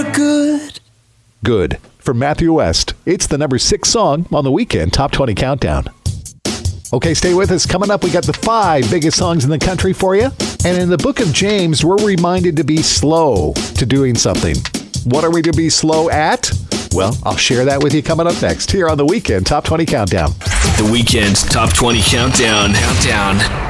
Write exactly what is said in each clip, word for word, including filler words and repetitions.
good. Good. From Matthew West. It's the number six song on the Weekend Top twenty Countdown. Okay, stay with us. Coming up, we got the five biggest songs in the country for you. And in the book of James, we're reminded to be slow to doing something. What are we to be slow at? Well, I'll share that with you coming up next here on the Weekend Top twenty Countdown. The Weekend Top twenty Countdown. Countdown.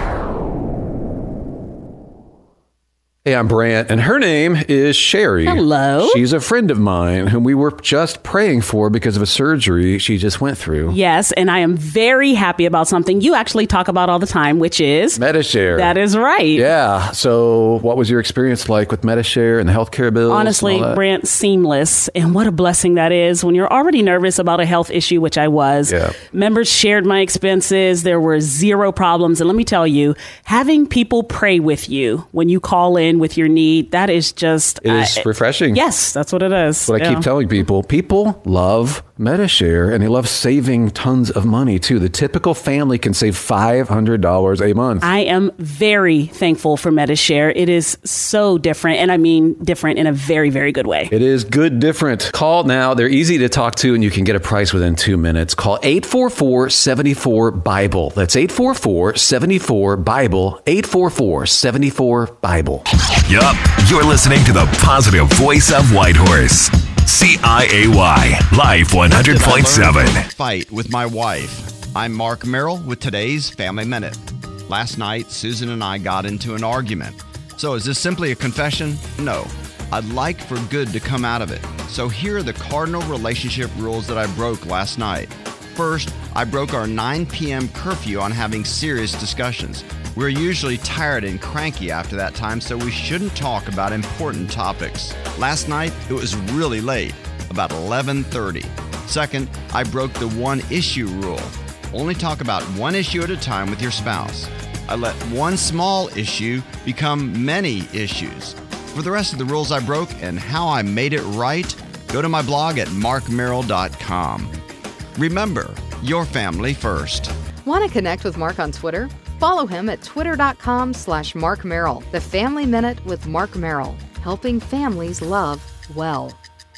Hey, I'm Brant, and her name is Sherry. Hello. She's a friend of mine whom we were just praying for because of a surgery she just went through. Yes, and I am very happy about something you actually talk about all the time, which is... Medi-Share. That is right. Yeah. So what was your experience like with Medi-Share and the healthcare bills? Honestly, Brant, seamless. And what a blessing that is when you're already nervous about a health issue, which I was. Yeah. Members shared my expenses. There were zero problems. And let me tell you, having people pray with you when you call in with your need, that is just... It is uh, refreshing. Yes, that's what it is. What I yeah. keep telling people, people love Medi-Share, and they love saving tons of money, too. The typical family can save five hundred dollars a month. I am very thankful for Medi-Share. It is so different, and I mean different in a very, very good way. It is good different. Call now. They're easy to talk to, and you can get a price within two minutes. Call eight four four, seven four, BIBLE. That's eight four four, seven four, BIBLE. eight four four, seven four, BIBLE. Yup, you're listening to the positive voice of Whitehorse. C I A Y, Life one hundred point seven. Fight with my wife. I'm Mark Merrill with today's Family Minute. Last night, Susan and I got into an argument. So is this simply a confession? No. I'd like for good to come out of it. So here are the cardinal relationship rules that I broke last night. First, I broke our nine p.m. curfew on having serious discussions. We're usually tired and cranky after that time, so we shouldn't talk about important topics. Last night, it was really late, about eleven thirty. Second, I broke the one issue rule. Only talk about one issue at a time with your spouse. I let one small issue become many issues. For the rest of the rules I broke and how I made it right, go to my blog at mark merrill dot com. Remember, your family first. Want to connect with Mark on Twitter? Follow him at twitter.com slash Mark Merrill. The Family Minute with Mark Merrill, helping families love well.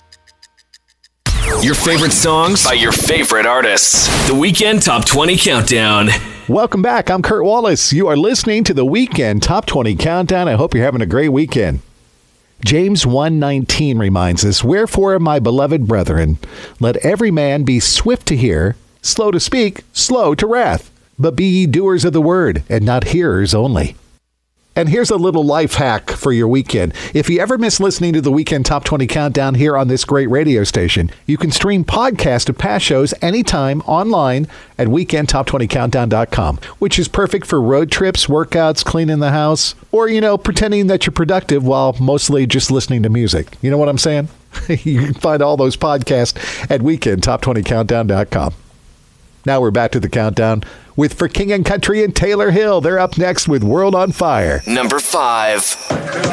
Your favorite songs by your favorite artists. The Weekend Top twenty Countdown. Welcome back. I'm Kurt Wallace. You are listening to the Weekend Top twenty Countdown. I hope you're having a great weekend. James one nineteen reminds us, "Wherefore, my beloved brethren, let every man be swift to hear, slow to speak, slow to wrath. But be ye doers of the word, and not hearers only." And here's a little life hack for your weekend. If you ever miss listening to the Weekend Top twenty Countdown here on this great radio station, you can stream podcasts of past shows anytime online at weekend top twenty countdown dot com, which is perfect for road trips, workouts, cleaning the house, or, you know, pretending that you're productive while mostly just listening to music. You know what I'm saying? You can find all those podcasts at weekend top twenty countdown dot com. Now we're back to the countdown with For King and Country and Taylor Hill. They're up next with World on Fire. Number five.